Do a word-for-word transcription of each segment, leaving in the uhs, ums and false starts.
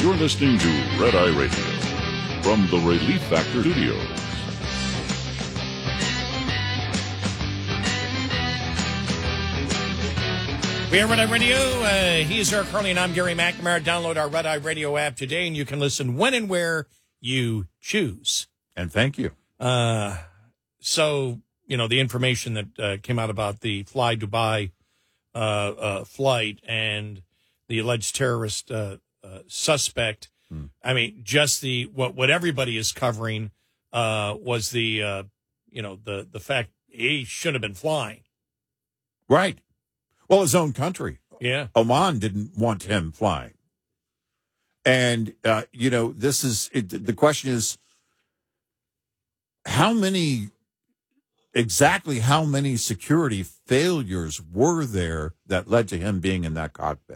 You're listening to Red Eye Radio from the Relief Factor Studios. We are Red Eye Radio. Uh, he is Eric Hurley, and I'm Gary McNamara. Download our Red Eye Radio app today, and you can listen when and where you choose. And thank you. Uh, so, you know, the information that uh, came out about the Fly Dubai uh, uh, flight and the alleged terrorist uh, uh, suspect, hmm. I mean, just the what what everybody is covering uh, was the, uh, you know, the, the fact he should have been flying. Right. Well, his own country. Yeah. Oman didn't want him flying. And, uh, you know, this is it, the question is how many, exactly how many security failures were there that led to him being in that cockpit?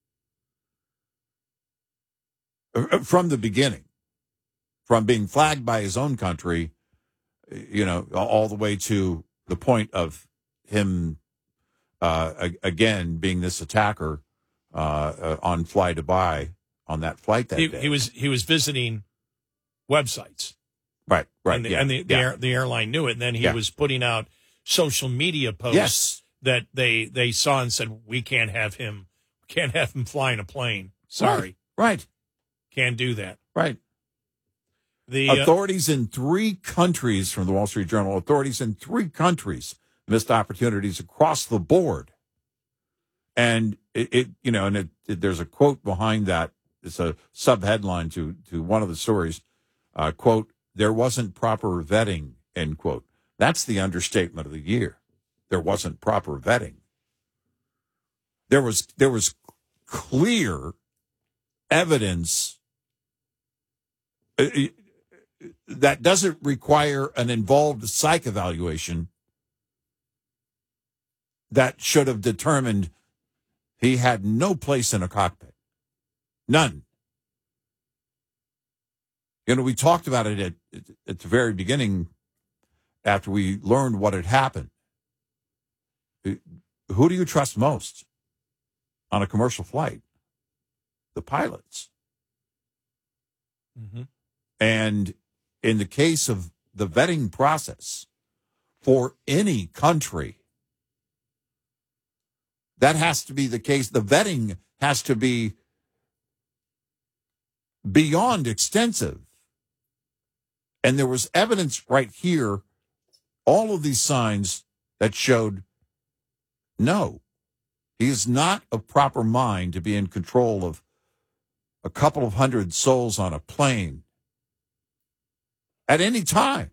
From the beginning, from being flagged by his own country, you know, all the way to the point of him. Uh, again, being this attacker uh, uh, on Fly Dubai on that flight that he, day. he was he was visiting websites, right? Right, and the, yeah, and the, yeah. the, air, the airline knew it. And then he yeah. was putting out social media posts yes. that they they saw and said, "We can't have him, can't have him flying a plane. Sorry, right, right. can't do that." Right. The authorities uh, in three countries, from the Wall Street Journal, authorities in three countries missed opportunities across the board. And it, it you know, and it, it, there's a quote behind that. It's a subheadline to, to one of the stories. Uh, quote, there wasn't proper vetting, end quote. That's the understatement of the year. There wasn't proper vetting. There was, there was clear evidence uh, that doesn't require an involved psych evaluation that should have determined he had no place in a cockpit. None. You know, we talked about it at, at the very beginning after we learned what had happened. Who do you trust most on a commercial flight? The pilots. Mm-hmm. And in the case of the vetting process for any country, that has to be the case. The vetting has to be beyond extensive. And there was evidence right here, all of these signs that showed, no, he is not of proper mind to be in control of a couple of hundred souls on a plane at any time.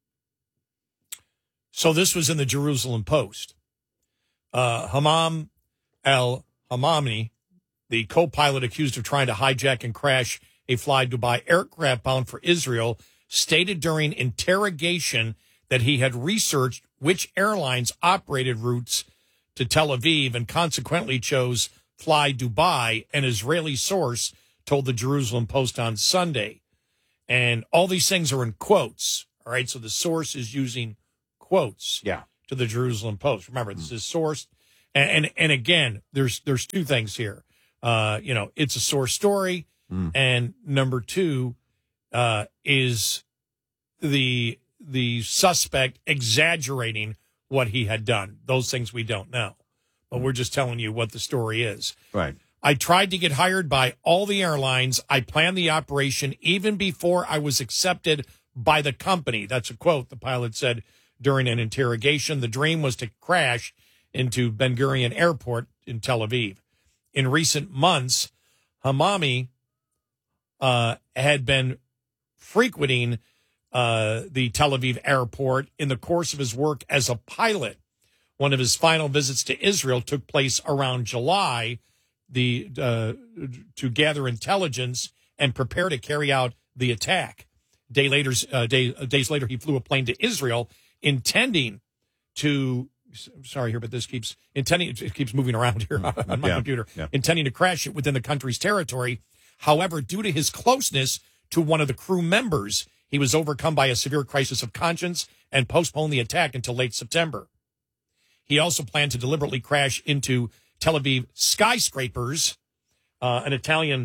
So this was in the Jerusalem Post. Uh, Hammam al-Hamami, the co-pilot accused of trying to hijack and crash a Fly Dubai aircraft bound for Israel, stated during interrogation that he had researched which airlines operated routes to Tel Aviv and consequently chose Fly Dubai, an Israeli source told the Jerusalem Post on Sunday. And all these things are in quotes, all right? So the source is using quotes yeah. to the Jerusalem Post. Remember, this is sourced. And, and and again, there's there's two things here. Uh, you know, it's a source story, mm. and number two uh, is the the suspect exaggerating what he had done. Those things we don't know, but we're just telling you what the story is. Right. I tried to get hired by all the airlines. I planned the operation even before I was accepted by the company. That's a quote the pilot said during an interrogation. The dream was to crash into Ben Gurion Airport in Tel Aviv. In recent months, Hamami uh, had been frequenting uh, the Tel Aviv airport in the course of his work as a pilot. One of his final visits to Israel took place around July the uh, to gather intelligence and prepare to carry out the attack. Day later, uh, day, days later, he flew a plane to Israel, intending to sorry here, but this keeps intending it keeps moving around here on my yeah, computer, yeah. intending to crash it within the country's territory. However, due to his closeness to one of the crew members, he was overcome by a severe crisis of conscience and postponed the attack until late September. He also planned to deliberately crash into Tel Aviv skyscrapers. Uh, an Italian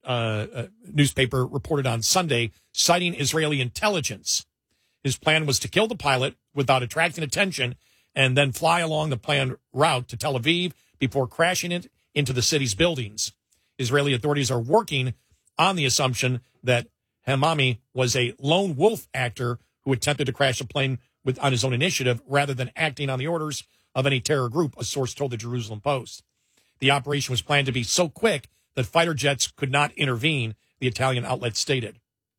uh, uh, newspaper reported on Sunday, citing Israeli intelligence. His plan was to kill the pilot without attracting attention and then fly along the planned route to Tel Aviv before crashing it into the city's buildings. Israeli authorities are working on the assumption that Hamami was a lone wolf actor who attempted to crash a plane with on his own initiative rather than acting on the orders of any terror group, a source told the Jerusalem Post. The operation was planned to be so quick that fighter jets could not intervene, the Italian outlet stated.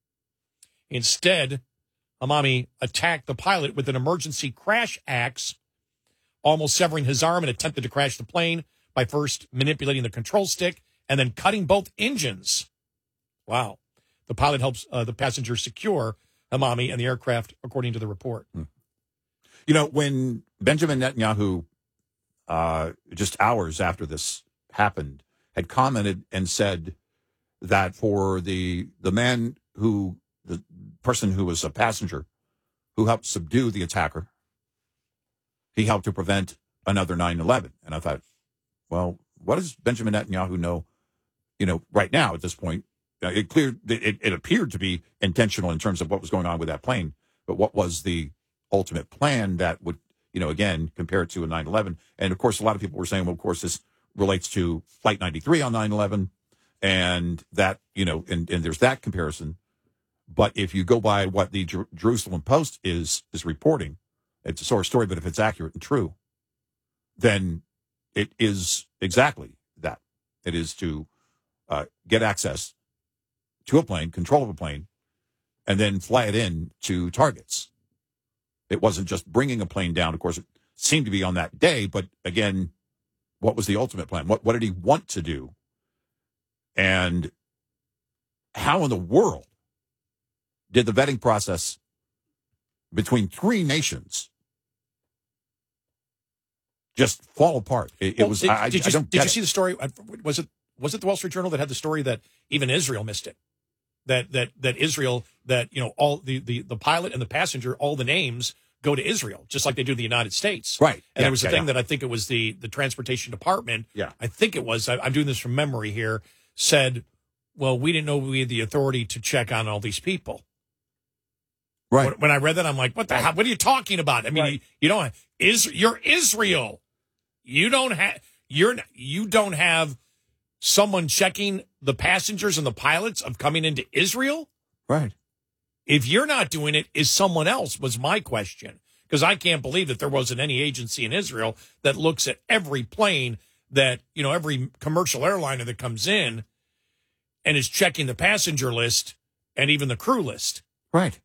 Instead, Hamami attacked the pilot with an emergency crash axe, almost severing his arm, and attempted to crash the plane by first manipulating the control stick and then cutting both engines. Wow. The pilot helps uh, the passenger secure Hamami and the aircraft, according to the report. Hmm. You know, when Benjamin Netanyahu, uh, just hours after this happened, had commented and said that for the the man who, the person who was a passenger who helped subdue the attacker, he helped to prevent another nine eleven. And I thought, well, what does Benjamin Netanyahu know, you know, right now at this point? Uh, it cleared, it, it appeared to be intentional in terms of what was going on with that plane, but what was the ultimate plan that would, you know, again, compare it to a nine eleven? And of course, a lot of people were saying, well, of course, this relates to Flight ninety-three on nine eleven, and that, you know, and, and there's that comparison. But if you go by what the Jer- Jerusalem Post is is reporting, it's a sort of story, but if it's accurate and true, then it is exactly that. It is to uh, get access to a plane, control of a plane, and then fly it in to targets. It wasn't just bringing a plane down. Of course, it seemed to be on that day, but again, what was the ultimate plan? What, what did he want to do? And how in the world did the vetting process between three nations just fall apart? It, Well, it was. Did, I, did I you, don't did get you it. see the story? Was it was it the Wall Street Journal that had the story that even Israel missed it? That that that Israel, that, you know, all the, the, the pilot and the passenger, all the names go to Israel, just like they do the United States. Right. And Yeah, there was a yeah, thing yeah. that I think it was the, the Transportation Department. Yeah. I think it was, I, I'm doing this from memory here, said, well, we didn't know we had the authority to check on all these people. Right. When, when I read that, I'm like, what the hell? What are you talking about? I mean, Right. you, you don't, is, you're Israel. You don't have, you're, you don't have someone checking the passengers and the pilots of coming into Israel? Right. If you're not doing it, is someone else, was my question. Because I can't believe that there wasn't any agency in Israel that looks at every plane that, you know, every commercial airliner that comes in and is checking the passenger list and even the crew list. Right.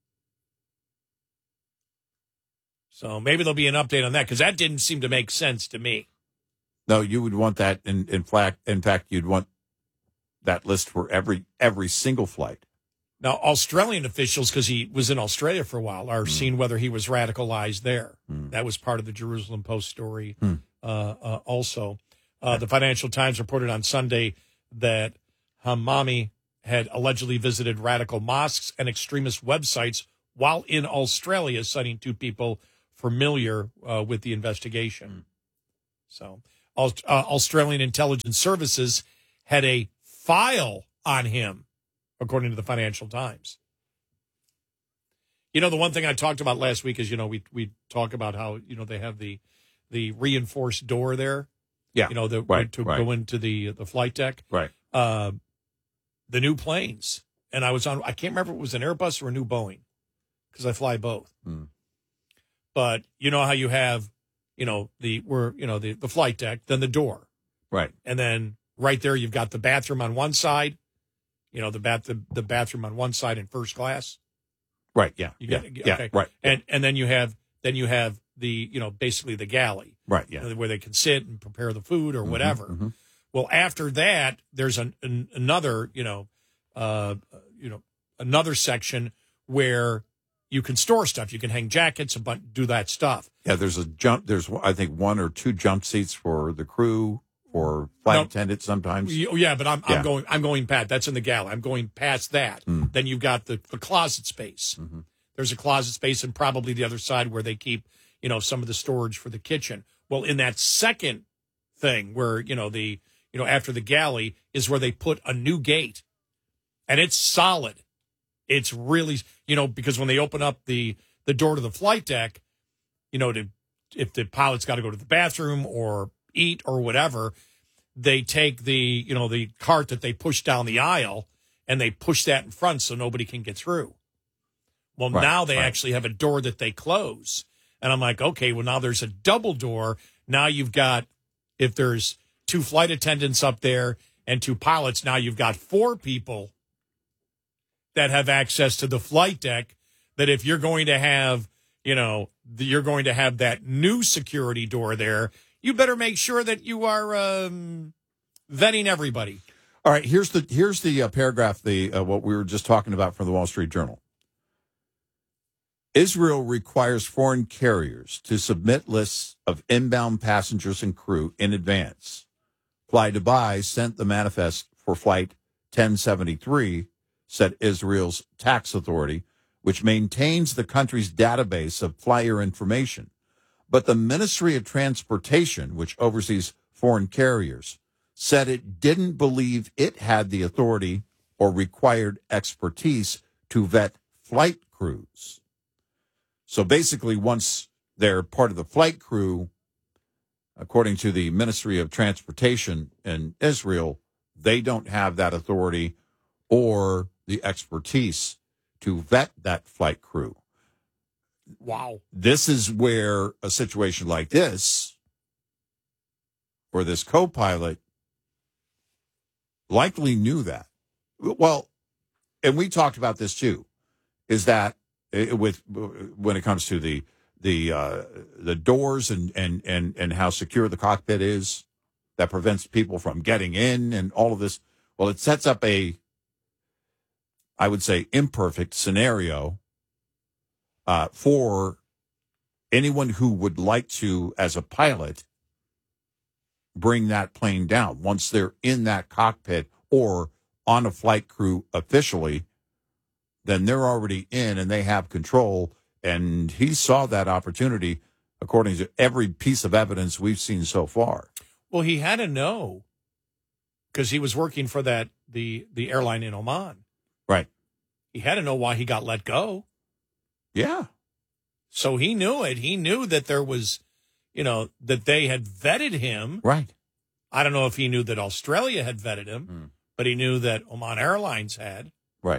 So maybe there'll be an update on that, because that didn't seem to make sense to me. No, you would want that. In, in fact, in fact, you'd want that list for every every single flight. Now, Australian officials, because he was in Australia for a while, are Mm. seeing whether he was radicalized there. Mm. That was part of the Jerusalem Post story Mm. uh, uh, also. Uh, the Financial Times reported on Sunday that Hamami had allegedly visited radical mosques and extremist websites while in Australia, citing two people familiar uh, with the investigation. So, Aust- uh, Australian intelligence services had a file on him, according to the Financial Times. You know, the one thing I talked about last week is, you know, we we talk about how, you know, they have the the reinforced door there. Yeah. You know, the, Right, to right. go into the the flight deck. Right. Uh, the new planes. And I was on, I can't remember if it was an Airbus or a new Boeing, because I fly both. Mm. But you know how you have, you know, the, where, you know, the, the flight deck, then the door. Right. And then right there, you've got the bathroom on one side, you know, the bath, the, the bathroom on one side in first class. Right. Yeah. You yeah. get, yeah. okay. Right. And, and then you have, then you have the, you know, basically the galley. Right. Yeah. You know, where they can sit and prepare the food or whatever. mhm. Well, after that, there's an, an another, you know, uh, you know, another section where you can store stuff. You can hang jackets and bu- do that stuff. Yeah. There's a jump. There's, I think, one or two jump seats for the crew or flight No. attendants sometimes. Y- Yeah, but I'm Yeah. I'm going I'm going past that's in the galley. I'm going past that. Mm. Then you've got the, the closet space. Mhm. There's a closet space and probably the other side where they keep, you know, some of the storage for the kitchen. Well, in that second thing where, you know, the you know, after the galley is where they put a new gate. And it's solid. It's really, you know, because when they open up the, the door to the flight deck, you know, to if the pilot's got to go to the bathroom or eat or whatever, they take the, you know, the cart that they push down the aisle and they push that in front so nobody can get through. Well, Right, now they right. actually have a door that they close. And I'm like, okay, well, now there's a double door. Now you've got, if there's two flight attendants up there and two pilots, now you've got four people that have access to the flight deck, that if you're going to have, you know, the, you're going to have that new security door there, you better make sure that you are um, vetting everybody. All right, here's the here's the uh, paragraph, the uh, what we were just talking about from the Wall Street Journal. Israel requires foreign carriers to submit lists of inbound passengers and crew in advance. Fly Dubai sent the manifest for Flight ten seventy-three, said Israel's tax authority, which maintains the country's database of flyer information. But the Ministry of Transportation, which oversees foreign carriers, said it didn't believe it had the authority or required expertise to vet flight crews. So basically, once they're part of the flight crew, according to the Ministry of Transportation in Israel, they don't have that authority or the expertise to vet that flight crew. Wow. This is where a situation like this, where this co-pilot likely knew that. Well, and we talked about this too, is that with when it comes to the the uh, the doors and, and and and how secure the cockpit is, that prevents people from getting in and all of this. Well, it sets up a, I would say, imperfect scenario uh, for anyone who would like to, as a pilot, bring that plane down once they're in that cockpit or on a flight crew officially. Then they're already in and they have control. And he saw that opportunity, according to every piece of evidence we've seen so far. Well, he had to know because he was working for that the the airline in Oman. Right. He had to know why he got let go. Yeah. So he knew it. He knew that there was, you know, that they had vetted him. Right. I don't know if he knew that Australia had vetted him, Mm. but he knew that Oman Airlines had. Right.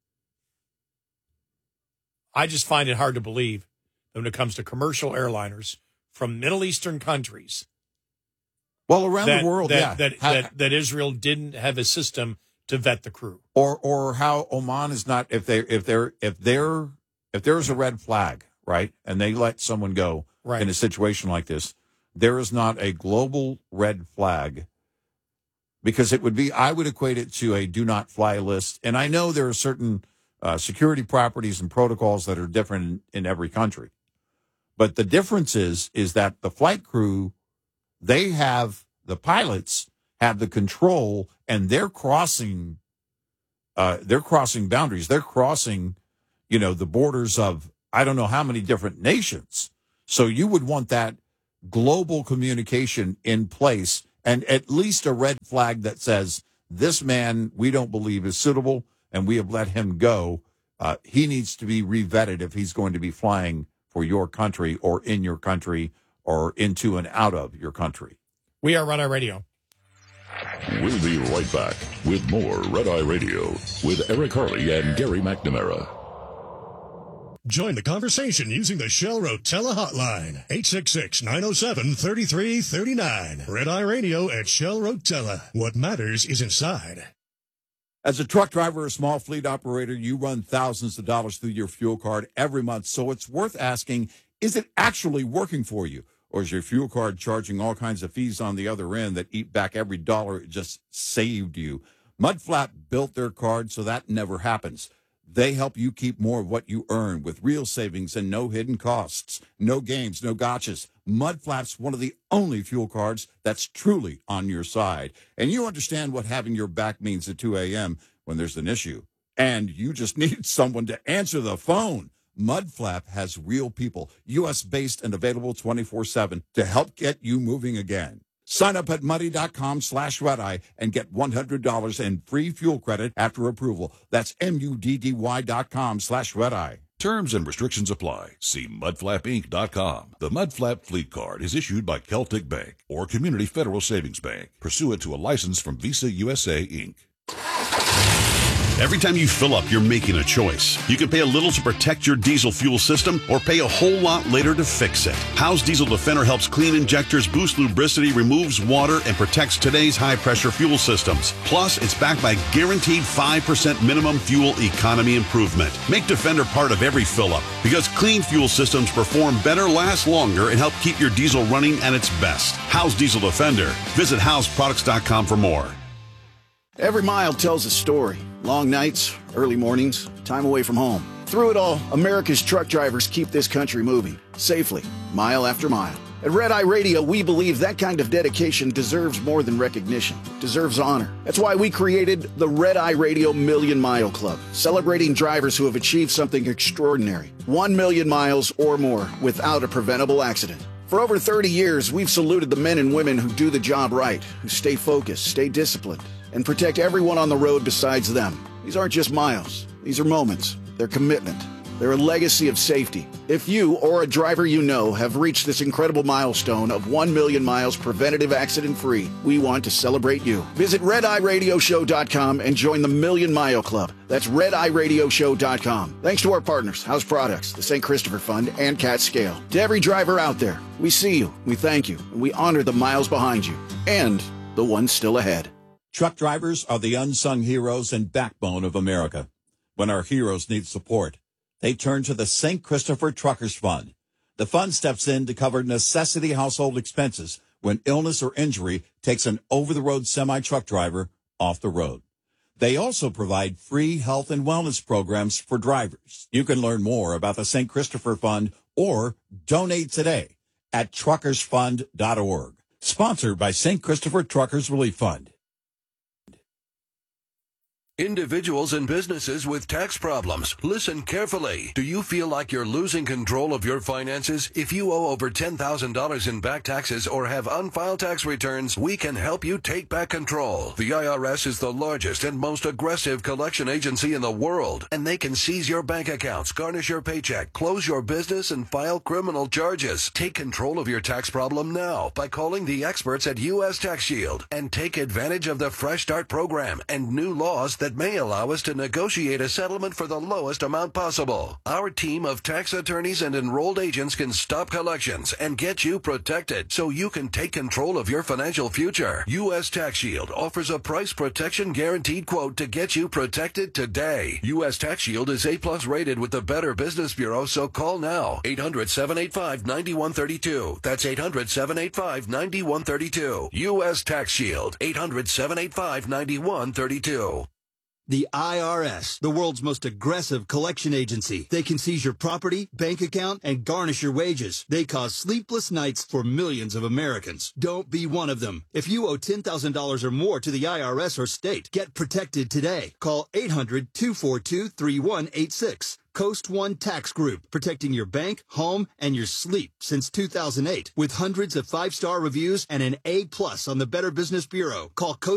I just find it hard to believe that when it comes to commercial airliners from Middle Eastern countries, Well, around that, the world, that, yeah. that, How- that, that Israel didn't have a system to vet the crew. or or how Oman is not, if they if they're if they're if there's a red flag, right, and they let someone go Right. in a situation like this, there is not a global red flag, because it would be, I would equate it to a do not fly list. And I know there are certain uh, security properties and protocols that are different in, in every country. But the difference is, is that the flight crew, they have, the pilots have the control, and they're crossing, uh, they're crossing boundaries. They're crossing, you know, the borders of, I don't know how many different nations. So you would want that global communication in place, and at least a red flag that says, this man we don't believe is suitable, and we have let him go. Uh, he needs to be revetted if he's going to be flying for your country or in your country or into and out of your country. We are Red Eye Radio. We'll be right back with more Red Eye Radio with Eric Harley and Gary McNamara. Join the conversation using the Shell Rotella hotline, eight six six, nine oh seven, three three three nine. Red Eye Radio at Shell Rotella. What matters is inside. As a truck driver or small fleet operator, you run thousands of dollars through your fuel card every month, so it's worth asking, is it actually working for you? Or is your fuel card charging all kinds of fees on the other end that eat back every dollar it just saved you? Mudflap built their card so that never happens. They help you keep more of what you earn with real savings and no hidden costs. No games, no gotchas. Mudflap's one of the only fuel cards that's truly on your side. And you understand what having your back means at two a.m. when there's an issue. And you just need someone to answer the phone. Mudflap has real people, U S based and available twenty-four seven to help get you moving again. Sign up at money.com slash red-eye and get one hundred dollars in free fuel credit after approval. That's M-U-D-D-Y dot com slash red-eye. Terms and restrictions apply. See mudflap inc dot com. The Mudflap Fleet Card is issued by Celtic Bank or Community Federal Savings Bank, pursuant to a license from Visa U S A, Incorporated. Every time you fill up, you're making a choice. You can pay a little to protect your diesel fuel system or pay a whole lot later to fix it. Howe's Diesel Defender helps clean injectors, boost lubricity, removes water, and protects today's high-pressure fuel systems. Plus, it's backed by guaranteed five percent minimum fuel economy improvement. Make Defender part of every fill-up because clean fuel systems perform better, last longer, and help keep your diesel running at its best. Howe's Diesel Defender. Visit Howe's Products dot com for more. Every mile tells a story. Long nights, early mornings, time away from home. Through it all, America's truck drivers keep this country moving, safely, mile after mile. At Red Eye Radio, we believe that kind of dedication deserves more than recognition. It deserves honor. That's why we created the Red Eye Radio Million Mile Club, celebrating drivers who have achieved something extraordinary. One million miles or more without a preventable accident. For over thirty years, we've saluted the men and women who do the job right, who stay focused, stay disciplined, and protect everyone on the road besides them. These aren't just miles. These are moments. They're commitment. They're a legacy of safety. If you or a driver you know have reached this incredible milestone of one million miles preventative accident-free, we want to celebrate you. Visit red eye radio show dot com and join the Million Mile Club. That's red eye radio show dot com. Thanks to our partners, House Products, the Saint Christopher Fund, and Cat Scale. To every driver out there, we see you, we thank you, and we honor the miles behind you and the ones still ahead. Truck drivers are the unsung heroes and backbone of America. When our heroes need support, they turn to the Saint Christopher Truckers Fund. The fund steps in to cover necessity household expenses when illness or injury takes an over-the-road semi-truck driver off the road. They also provide free health and wellness programs for drivers. You can learn more about the Saint Christopher Fund or donate today at truckers fund dot org. Sponsored by Saint Christopher Truckers Relief Fund. Individuals and businesses with tax problems, listen carefully. Do you feel like you're losing control of your finances? If you owe over ten thousand dollars in back taxes or have unfiled tax returns, we can help you take back control. The I R S is the largest and most aggressive collection agency in the world, and they can seize your bank accounts, garnish your paycheck, close your business, and file criminal charges. Take control of your tax problem now by calling the experts at U S Tax Shield and take advantage of the Fresh Start program and new laws that may allow us to negotiate a settlement for the lowest amount possible. Our team of tax attorneys and enrolled agents can stop collections and get you protected so you can take control of your financial future. U S Tax Shield offers a price protection guaranteed quote to get you protected today. U S Tax Shield is A plus rated with the Better Business Bureau, so call now. eight hundred, seven eight five, nine one three two. That's eight hundred, seven eight five, nine one three two. U S Tax Shield. eight hundred, seven eight five, nine one three two. The I R S, the world's most aggressive collection agency. They can seize your property, bank account, and garnish your wages. They cause sleepless nights for millions of Americans. Don't be one of them. If you owe ten thousand dollars or more to the I R S or state, get protected today. Call eight hundred, two four two, three one eight six. Coast One Tax Group, protecting your bank, home, and your sleep since two thousand eight. With hundreds of five-star reviews and an A plus on the Better Business Bureau. Call Coast